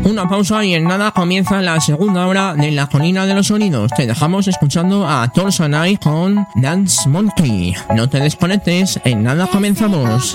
una pausa y en nada comienza la segunda hora de La Colina de los Sonidos. Te dejamos escuchando a Torsanai con Dance Monkey. No te desconectes, en nada comenzamos.